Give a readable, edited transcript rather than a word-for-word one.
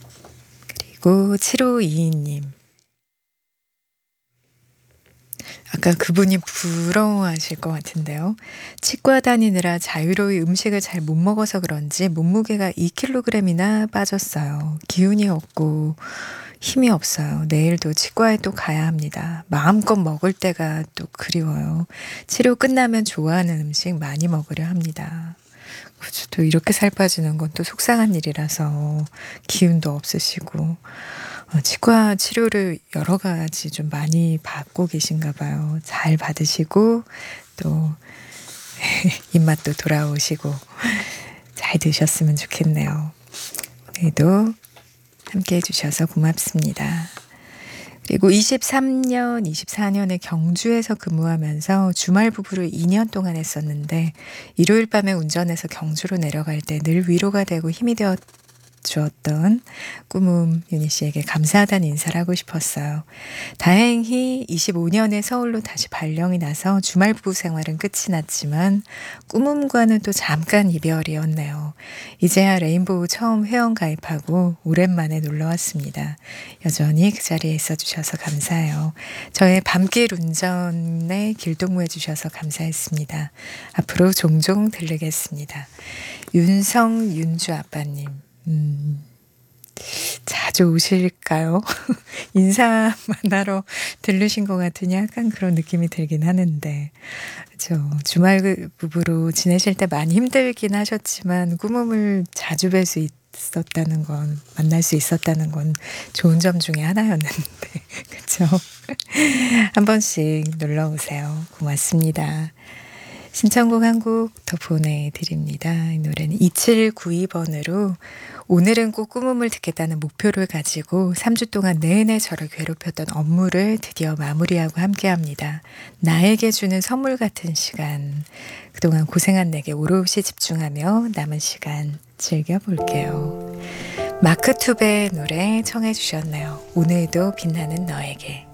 그리고 7522님. 아까 그분이 부러워하실 것 같은데요. 치과 다니느라 자유로이 음식을 잘 못 먹어서 그런지 몸무게가 2kg이나 빠졌어요. 기운이 없고 힘이 없어요. 내일도 치과에 또 가야 합니다. 마음껏 먹을 때가 또 그리워요. 치료 끝나면 좋아하는 음식 많이 먹으려 합니다. 그렇죠. 또 이렇게 살 빠지는 건 또 속상한 일이라서 기운도 없으시고 치과 치료를 여러 가지 좀 많이 받고 계신가 봐요. 잘 받으시고 또 입맛도 돌아오시고 잘 드셨으면 좋겠네요. 오늘도 함께 해주셔서 고맙습니다. 그리고 23년, 24년에 경주에서 근무하면서 주말 부부를 2년 동안 했었는데 일요일 밤에 운전해서 경주로 내려갈 때 늘 위로가 되고 힘이 되어 주었던 꾸문 윤희 씨에게 감사하다는 인사를 하고 싶었어요. 다행히 25년에 서울로 다시 발령이 나서 주말 부부 생활은 끝이 났지만 꾸문과는 또 잠깐 이별이었네요. 이제야 레인보우 처음 회원 가입하고 오랜만에 놀러 왔습니다. 여전히 그 자리에 있어 주셔서 감사해요. 저의 밤길 운전에 길동무해 주셔서 감사했습니다. 앞으로 종종 들르겠습니다. 윤주 아빠님. 자주 오실까요? 인사만 하러 들르신 것 같으니 약간 그런 느낌이 들긴 하는데 그렇죠. 주말 부부로 지내실 때 많이 힘들긴 하셨지만 꾸mom을 자주 뵐 수 있었다는 건 만날 수 있었다는 건 좋은 점 중에 하나였는데 그렇죠. 한 번씩 놀러 오세요. 고맙습니다. 신청곡 한 곡 더 보내드립니다. 이 노래는 2792번으로 오늘은 꼭 꾸mom을 듣겠다는 목표를 가지고 3주 동안 내내 저를 괴롭혔던 업무를 드디어 마무리하고 함께합니다. 나에게 주는 선물 같은 시간. 그동안 고생한 내게 오롯이 집중하며 남은 시간 즐겨볼게요. 마크 투베의 노래 청해 주셨네요. 오늘도 빛나는 너에게.